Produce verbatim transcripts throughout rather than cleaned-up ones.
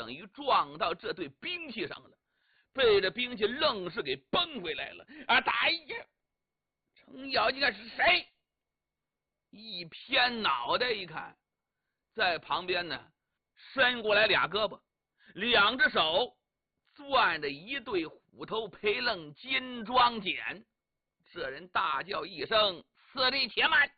等于撞到这对兵器上了，被这兵器愣是给崩回来了。啊！打呀！程咬金看是谁？一偏脑袋一看，在旁边呢，伸过来俩胳膊，两只手攥着一对虎头培楞金装锏。这人大叫一声：“四弟且慢！”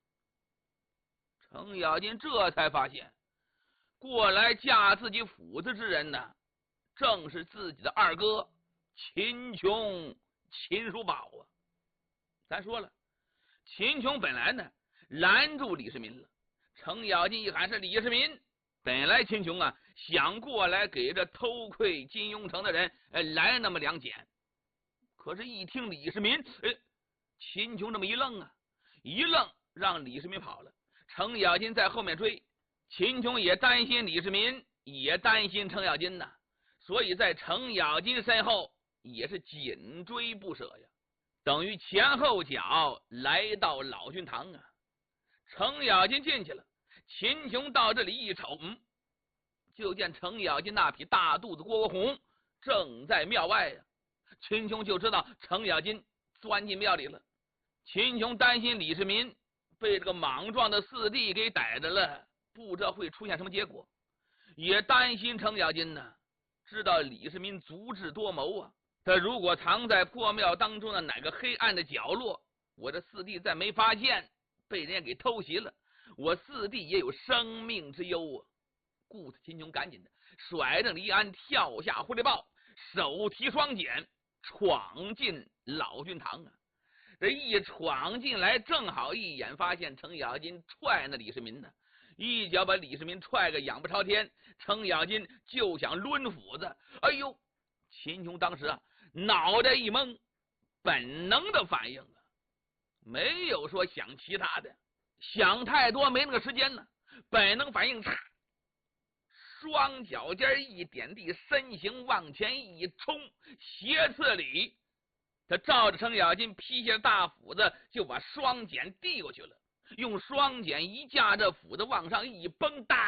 程咬金这才发现，过来架自己斧子之人呢，正是自己的二哥秦琼、秦叔宝啊。咱说了，秦琼本来呢拦住李世民了，程咬金一喊是李世民，本来秦琼啊想过来给这偷窥金庸城的人呃来那么两剪，可是一听李世民，呃秦琼这么一愣啊，一愣让李世民跑了。程咬金在后面追，秦琼也担心李世民，也担心程咬金呐，所以在程咬金身后也是紧追不舍呀，等于前后脚来到老君堂啊。程咬金进去了，秦琼到这里一瞅，嗯，就见程咬金那匹大肚子蝈蝈红正在庙外呀。秦琼就知道程咬金钻进庙里了。秦琼担心李世民被这个莽撞的四弟给逮着了，不知道会出现什么结果，也担心程咬金呢，知道李世民足智多谋啊，他如果藏在破庙当中的哪个黑暗的角落，我这四弟再没发现，被人家给偷袭了，我四弟也有生命之忧啊。故此秦琼赶紧的甩着黎安跳下狐狸豹，手提双锏闯进老君堂啊。这一闯进来，正好一眼发现程咬金踹那李世民呢，一脚把李世民踹个仰不朝天。程咬金就想抡斧子，哎呦！秦琼当时啊脑袋一懵，本能的反应啊，没有说想其他的，想太多没那个时间呢。本能反应，嚓，双脚尖一点地，身形往前一冲，斜刺里。他照着程咬金劈下大斧子，就把双锏递过去了，用双锏一架，这斧子往上一崩，哒！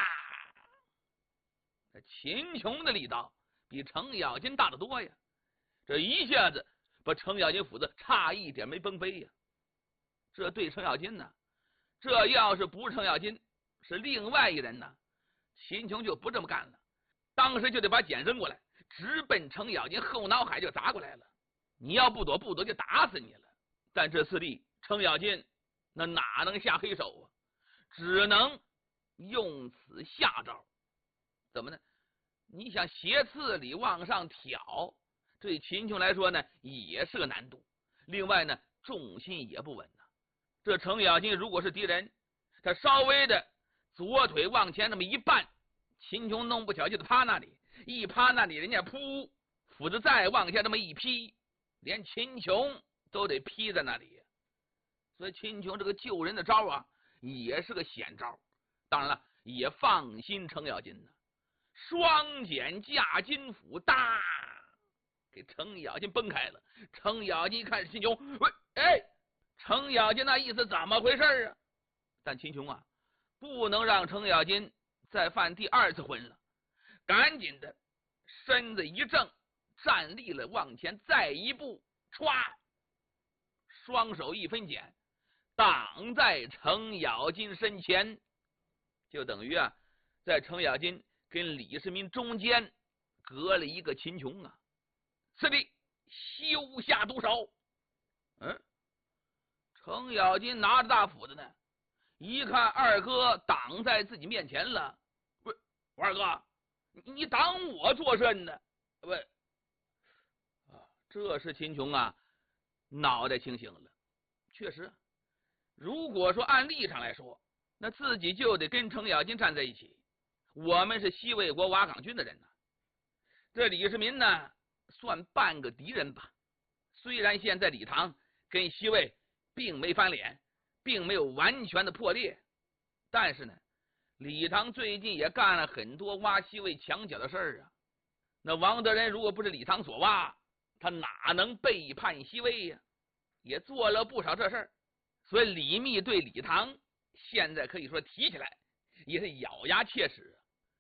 秦琼的力道比程咬金大得多呀，这一下子把程咬金斧子差一点没崩飞呀。这对程咬金呢，这要是不是程咬金，是另外一人呢，秦琼就不这么干了，当时就得把锏扔过来，直奔程咬金后脑海就砸过来了。你要不躲不躲就打死你了。但这四弟程咬金那哪能下黑手啊，只能用此下招。怎么呢？你想斜刺里往上挑，对秦琼来说呢也是个难度，另外呢重心也不稳呐。这程咬金如果是敌人，他稍微的左腿往前那么一绊，秦琼弄不巧就得趴那里，一趴那里人家扑，斧子再往下这么一劈，连秦琼都得劈在那里。所以秦琼这个救人的招啊也是个险招，当然了也放心程咬金呢。双锏架金斧，哒，给程咬金崩开了。程咬金一看是秦琼，喂，哎，程咬金那意思怎么回事啊？但秦琼啊不能让程咬金再犯第二次婚了，赶紧的身子一正，站立了，往前再一步，歘，双手一分锏，挡在程咬金身前，就等于啊在程咬金跟李世民中间隔了一个秦琼啊。四弟休下毒手。嗯，程咬金拿着大斧子呢，一看二哥挡在自己面前了，不是二哥，你挡我作甚呢？不，啊，这时秦琼啊脑袋清醒了。确实，如果说按立场来说，那自己就得跟程咬金站在一起，我们是西魏国瓦岗军的人呢。这李世民呢算半个敌人吧，虽然现在李唐跟西魏并没翻脸，并没有完全的破裂，但是呢李唐最近也干了很多挖西魏墙角的事儿啊。那王德仁如果不是李唐所挖，他哪能背叛西魏呀？也做了不少这事儿。所以李密对李唐现在可以说提起来也是咬牙切齿。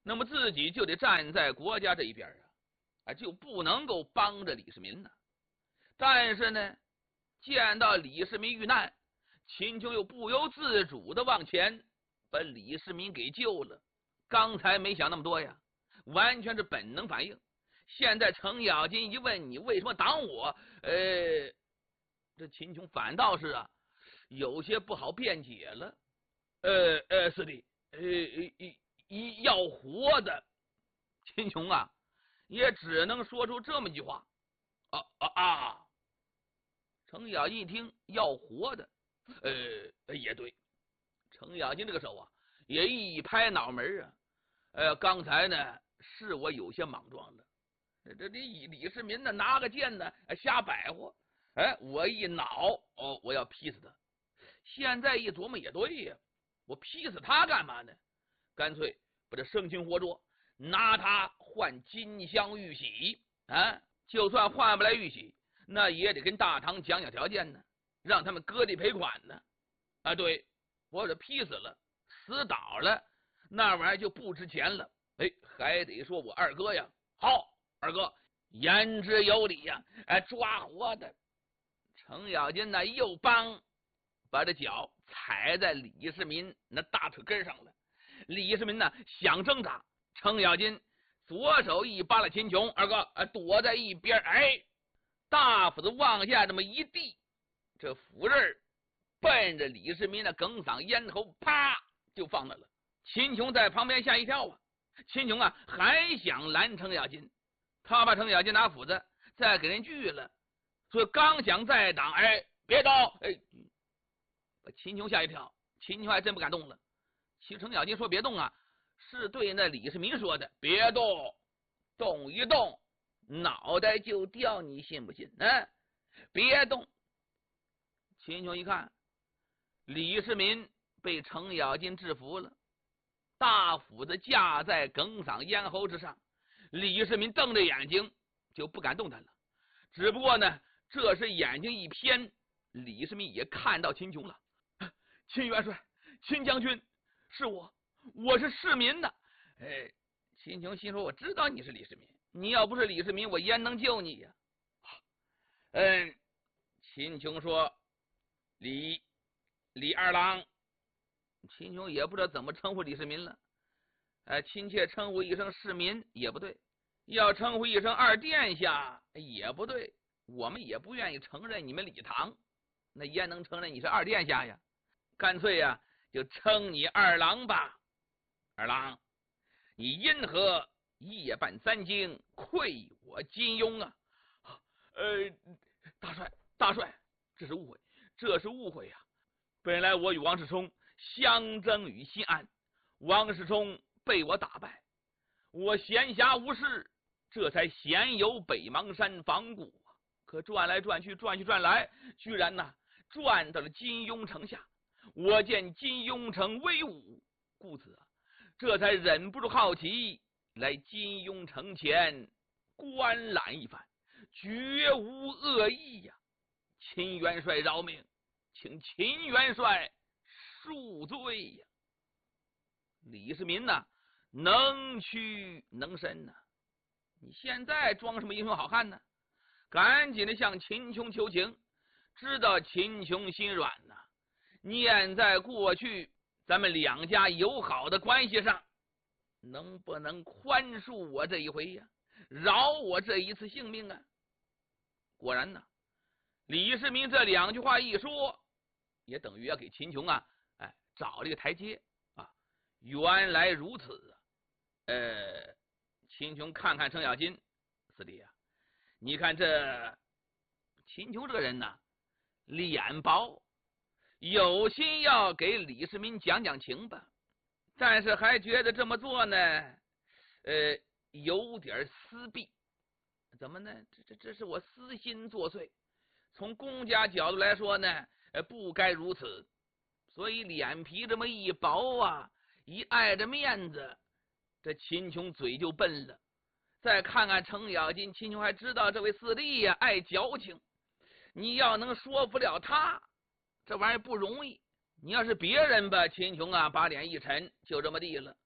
那么自己就得站在国家这一边啊，啊，就不能够帮着李世民呢。但是呢，见到李世民遇难，秦琼又不由自主的往前把李世民给救了。刚才没想那么多呀，完全是本能反应。现在程咬金一问你为什么挡我，呃，这秦琼反倒是啊有些不好辩解了。呃呃，是的，呃一一要活的。秦琼啊，也只能说出这么一句话。啊啊啊！程咬金一听要活的，呃，也对。程咬金这个手啊，也一拍脑门啊，呃，刚才呢是我有些莽撞的。这李李世民呢拿个剑呢瞎摆活，哎，我一恼哦，我要劈死他。现在一琢磨也对呀，我劈死他干嘛呢？干脆把这生擒活捉，拿他换金镶玉玺啊！就算换不来玉玺，那也得跟大唐讲讲条件呢，让他们割地赔款呢。啊，对，我这劈死了，死倒了，那玩意儿就不值钱了。哎，还得说我二哥呀，好，二哥言之有理呀，哎，抓活的。程咬金呢又帮把这脚踩在李世民那大腿根上了。李世民呢想挣扎，程咬金左手一扒拉秦琼，二哥躲在一边，哎，大斧子往下这么一递，这斧刃奔着李世民的哽嗓咽喉，啪就放那了。秦琼在旁边吓一跳啊！秦琼啊还想拦程咬金，他把程咬金拿斧子再给人锯了，所以刚想再挡，哎，别动！哎，把秦琼吓一跳，秦琼还真不敢动了。其实程咬金说别动啊，是对那李世民说的，别动，动一动脑袋就掉，你信不信？哎，别动。秦琼一看，李世民被程咬金制服了，大斧子架在哽嗓咽喉之上，李世民瞪着眼睛就不敢动弹了。只不过呢，这时眼睛一偏，李世民也看到秦琼了。秦元帅，秦将军，是我，我是世民呐。哎，秦琼心说，我知道你是李世民，你要不是李世民，我焉能救你呀？嗯，秦琼说，李李二郎。秦琼也不知道怎么称呼李世民了，哎，亲切称呼一声世民也不对，要称呼一声二殿下也不对，我们也不愿意承认你们李唐，那焉能承认你是二殿下呀？干脆呀，就称你二郎吧。二郎，你因何夜半三更愧我金庸啊？呃，大帅，大帅，这是误会，这是误会呀！本来我与王世充相争于西安，王世充被我打败，我闲暇无事，这才闲游北邙山访古啊。可转来转去，转去转来，居然呐转到了金庸城下。我见金庸城威武，故此啊，这才忍不住好奇，来金庸城前观览一番，绝无恶意呀。秦元帅饶命，请秦元帅恕罪呀！李世民呐，能屈能伸呐，你现在装什么英雄好汉呢？赶紧的向秦琼求情，知道秦琼心软呐，念在过去咱们两家友好的关系上，能不能宽恕我这一回呀？饶我这一次性命啊！果然呢，李世民这两句话一说，也等于要给秦琼啊，哎，找了一个台阶啊。原来如此啊！呃，秦琼看看程咬金，四弟啊，你看这秦琼这个人呢，脸薄，有心要给李世民讲讲情吧，但是还觉得这么做呢，呃，有点私弊。怎么呢？这这这是我私心作祟。从公家角度来说呢，呃，不该如此。所以脸皮这么一薄啊，一碍着面子，这秦琼嘴就笨了。再看看程咬金，秦琼还知道这位四弟呀爱矫情，你要能说服了他，这玩意儿不容易。你要是别人吧，秦琼啊把脸一沉，就这么地了。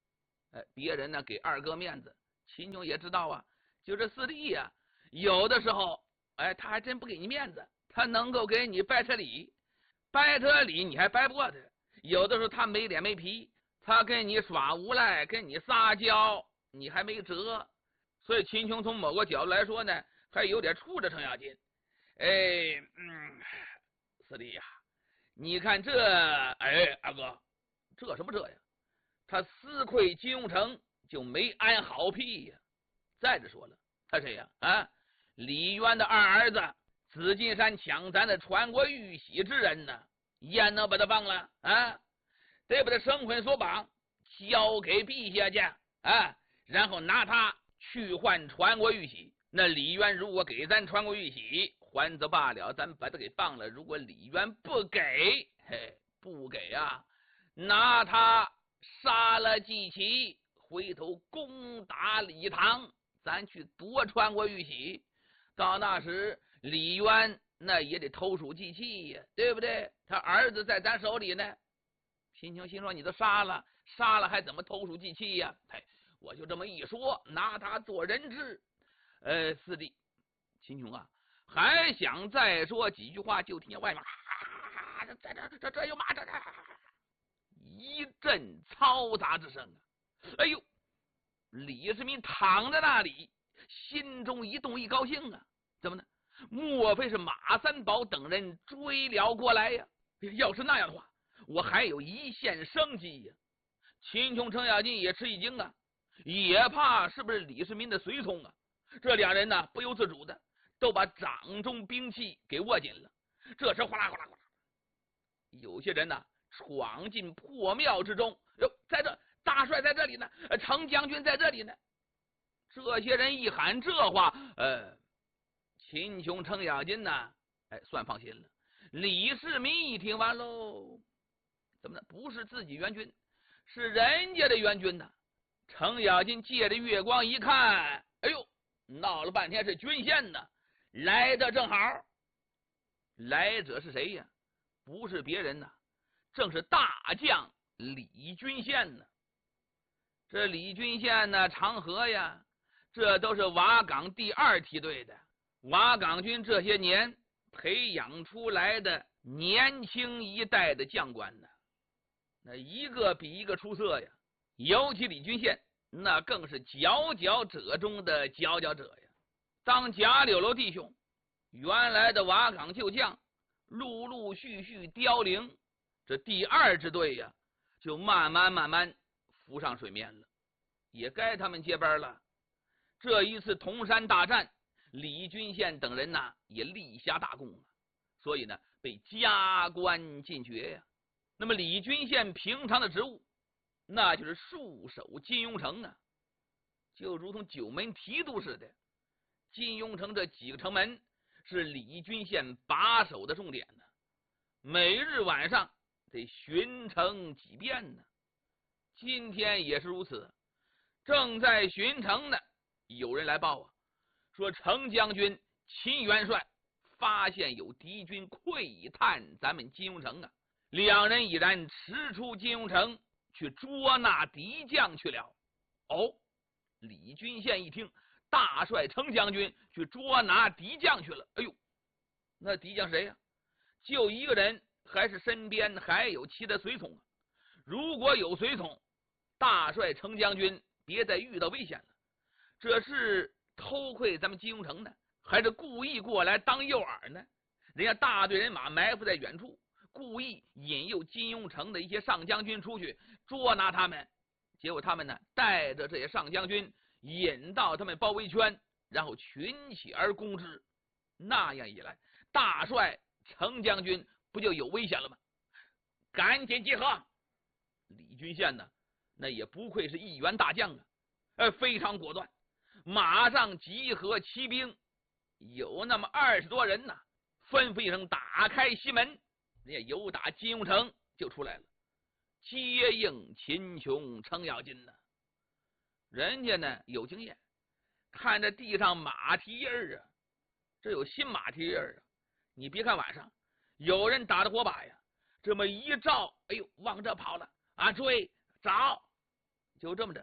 哎，别人呢给二哥面子，秦琼也知道啊，就这四弟呀、啊，有的时候，哎，他还真不给你面子，他能够给你掰扯理，掰扯理你还掰不过他。有的时候他没脸没皮，他跟你耍无赖，跟你撒娇，你还没辙。所以秦琼从某个角度来说呢，还有点怵着程咬金。哎，嗯，四弟呀、啊，你看这，哎，二哥，这什么这呀？他私窥金庸城就没安好屁呀。再者说了，他谁呀？啊，李渊的二儿子，紫金山抢咱的传国玉玺之人呢，焉能把他放了啊？得把他绳捆索绑，交给陛下去啊，然后拿他去换传国玉玺。那李渊如果给咱传国玉玺，还则罢了，咱把他给放了。如果李渊不给，嘿，不给啊，拿他杀了纪琦，回头攻打李唐，咱去夺传国玉玺。到那时，李渊那也得投鼠忌器呀，对不对？他儿子在咱手里呢。秦琼心说：“你都杀了，杀了还怎么投鼠忌器呀？”嘿，我就这么一说，拿他做人质。呃，四弟，秦琼啊，还想再说几句话，就听见外面啊，这这这这这有马，这这一阵嘈杂之声啊！哎呦，李世民躺在那里，心中一动，一高兴啊！怎么呢？莫非是马三宝等人追了过来呀？要是那样的话，我还有一线生机呀！秦琼、程咬金也吃一惊啊，也怕是不是李世民的随从啊？这两人呢，不由自主的都把掌中兵器给握紧了。这时哗啦哗啦哗啦，有些人呢闯进破庙之中，哟，在这大帅在这里呢，程将军在这里呢。这些人一喊这话，呃，秦琼、程咬金呢，哎，算放心了。李世民一听完喽，怎么呢？不是自己援军，是人家的援军呢。程咬金借着月光一看，哎呦，闹了半天是军县呢，来的正好。来者是谁呀？不是别人呐，正是大将李君宪呢。这李君宪呢，长河呀，这都是瓦岗第二梯队的。瓦岗军这些年培养出来的年轻一代的将官呢，那一个比一个出色呀。尤其李君宪，那更是佼佼者中的佼佼者呀。当贾柳楼弟兄原来的瓦岗旧将陆陆续续凋零，这第二支队呀，就慢慢慢慢浮上水面了，也该他们接班了。这一次铜山大战，李君宪等人呢也立下大功啊，所以呢被加官进爵呀。那么李君宪平常的职务，那就是戍守金庸城啊，就如同九门提督似的。金庸城这几个城门是李君宪把守的重点呢，每日晚上得巡城几遍呢。今天也是如此，正在巡城呢，有人来报啊，说程将军、秦元帅发现有敌军窥探咱们金庸城啊，两人已然驰出金庸城去捉拿敌将去了。哦，李君宪一听，大帅程将军去捉拿敌将去了。哎呦，那敌将谁呀？就一个人，还是身边还有其他随从啊？如果有随从，大帅程将军别再遇到危险了。这是偷窥咱们金庸城呢，还是故意过来当诱饵呢？人家大队人马埋伏在远处，故意引诱金庸城的一些上将军出去捉拿他们，结果他们呢带着这些上将军引到他们包围圈，然后群起而攻之。那样一来，大帅程将军不就有危险了吗？赶紧集合！李君宪呢，那也不愧是一员大将啊，呃，非常果断，马上集合骑兵，有那么二十多人呢，吩咐一声打开西门，人家由打金庸城就出来了，接应秦琼、程咬金呢。人家呢有经验，看着地上马蹄印儿啊，这有新马蹄印儿啊。你别看晚上有人打着火把呀，这么一照，哎呦，往这跑了啊，追找，就这么着，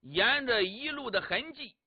沿着一路的痕迹，